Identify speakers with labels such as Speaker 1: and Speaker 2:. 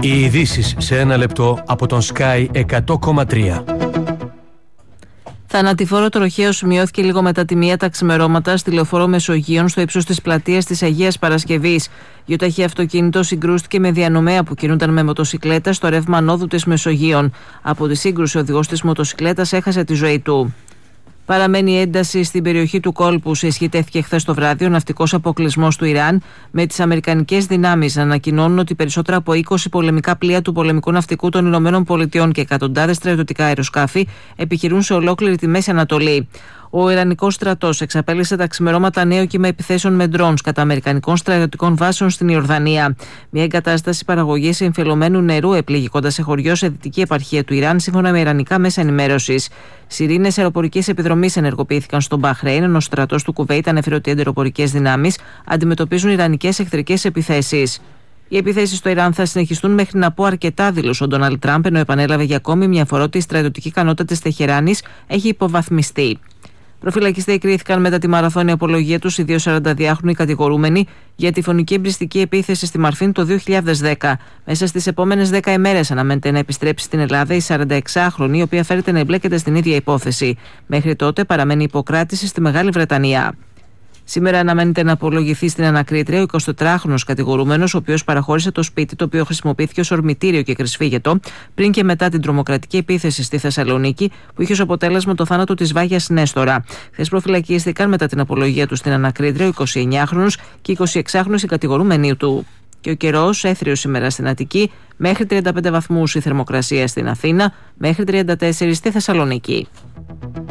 Speaker 1: Οι ειδήσεις σε ένα λεπτό από τον Sky 100,3.
Speaker 2: Θανατηφόρο τροχαίο σημειώθηκε λίγο μετά τη 1 τα ξημερώματα στη λεωφόρο Μεσογείων στο ύψος της πλατείας της Αγίας Παρασκευής. Γιοταχή αυτοκίνητο συγκρούστηκε με διανομέα που κινούνταν με μοτοσικλέτα στο ρεύμα ανόδου της Μεσογείων. Από τη σύγκρουση, ο οδηγός της μοτοσικλέτας έχασε τη ζωή του. Παραμένει ένταση στην περιοχή του κόλπου. Ισχυτέθηκε χθες το βράδυ ο ναυτικός αποκλεισμός του Ιράν, με τις αμερικανικές δυνάμεις να ανακοινώνουν ότι περισσότερα από 20 πολεμικά πλοία του πολεμικού ναυτικού των ΗΠΑ και εκατοντάδες στρατιωτικά αεροσκάφη επιχειρούν σε ολόκληρη τη Μέση Ανατολή. Ο Ιρανικός στρατός εξαπέλυσε τα ξημερώματα νέο κύμα επιθέσεων με ντρόουνς κατά αμερικανικών στρατιωτικών βάσεων στην Ιορδανία. Μια εγκατάσταση παραγωγής εμφυλωμένου νερού επλήγει κοντά σε χωριό σε δυτική επαρχία του Ιράν, σύμφωνα με ιρανικά μέσα ενημέρωσης. Σιρήνες αεροπορικής επιδρομής ενεργοποιήθηκαν στον Μπαχρέιν, ενώ ο στρατός του Κουβέιτ ανέφερε ότι οι αντιεροπορικές δυνάμεις αντιμετωπίζουν ιρανικές εχθρικές επιθέσεις. Οι επιθέσεις στο Ιράν θα συνεχιστούν μέχρι να πω αρκετά, δήλωσε ο Ντόναλντ Τραμπ, ενώ επανέλαβε για ακόμη μια φορά ότι η στρατιωτική ικανότητα της Τεχεράνης έχει υποβαθμιστεί. Προφυλακιστές κρίθηκαν μετά τη μαραθώνια απολογία τους οι δύο 42χρονοι κατηγορούμενοι για τη φωνική εμπριστική επίθεση στη Μαρφίν το 2010. Μέσα στις επόμενες 10 ημέρες αναμένεται να επιστρέψει στην Ελλάδα η 46χρονη, η οποία φέρεται να εμπλέκεται στην ίδια υπόθεση. Μέχρι τότε παραμένει υποκράτηση στη Μεγάλη Βρετανία. Σήμερα αναμένεται να απολογηθεί στην ανακρίτρια ο 24χρονος κατηγορούμενος, ο οποίος παραχώρησε το σπίτι το οποίο χρησιμοποιήθηκε ως ορμητήριο και κρυσφύγετο πριν και μετά την τρομοκρατική επίθεση στη Θεσσαλονίκη, που είχε ως αποτέλεσμα το θάνατο της Βάγιας Νέστορα. Χθες προφυλακίστηκαν μετά την απολογία του στην ανακρίτρια ο 29χρονος και η 26χρονη οι κατηγορούμενοι του. Και ο καιρός έθριος σήμερα στην Αττική, μέχρι 35 βαθμούς η θερμοκρασία στην Αθήνα, μέχρι 34 στη Θεσσαλονίκη.